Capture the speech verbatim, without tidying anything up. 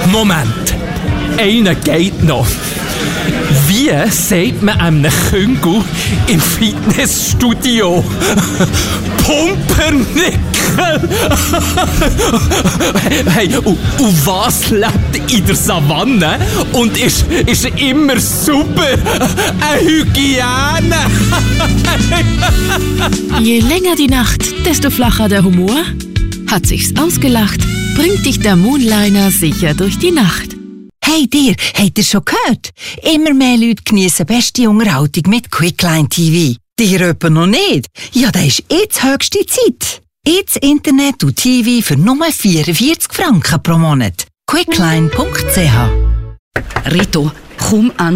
Moment, einer geht noch. Wie sagt man einem Küngel im Fitnessstudio? Pumpernickel! Hey, und, und was lebt in der Savanne und ist, ist immer super? Eine Hygiene! Je länger die Nacht, desto flacher der Humor. Hat sich's ausgelacht, bringt dich der Moonliner sicher durch die Nacht. Hey dir, habt ihr schon gehört? Immer mehr Leute geniessen beste Unterhaltung mit Quickline T V. Dir etwa noch nicht? Ja, das ist jetzt höchste Zeit. Jetzt Internet und T V für nur vierundvierzig Franken pro Monat. quickline punkt c h. Rito, komm an.